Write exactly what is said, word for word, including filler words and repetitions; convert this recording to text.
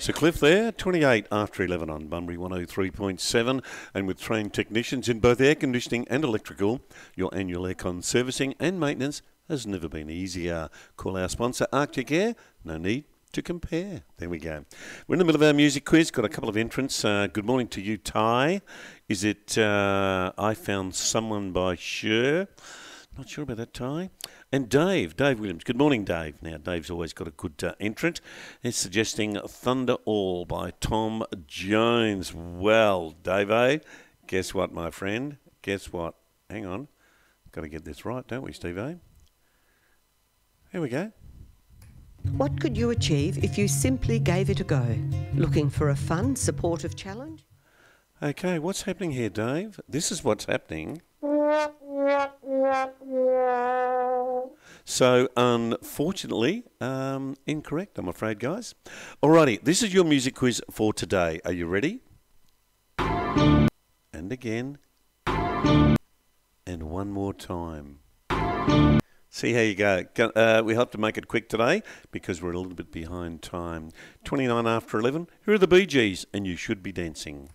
Sir Cliff there, twenty-eight after eleven on Bunbury one oh three point seven, and with trained technicians in both air conditioning and electrical, your annual aircon servicing and maintenance has never been easier. Call our sponsor Arctic Air, no need to compare. There we go. We're in the middle of our music quiz, got a couple of entrants. Uh, good morning to you, Ty. Is it uh, I Found Someone by Cher? Not sure about that, Ty. And Dave, Dave Williams. Good morning, Dave. Now, Dave's always got a good uh, entrant. He's suggesting Thunder All by Tom Jones. Well, Dave, guess what, my friend? Guess what? Hang on. Got to get this right, don't we, Steve? Here we go. What could you achieve if you simply gave it a go? Looking for a fun, supportive challenge? Okay, what's happening here, Dave? This is what's happening. So, unfortunately, um, incorrect, I'm afraid, guys. Alrighty, this is your music quiz for today. Are you ready? And again. And one more time. See how you go. Uh, we have to make it quick today because we're a little bit behind time. twenty-nine after eleven. Here are the Bee Gees, and you should be dancing.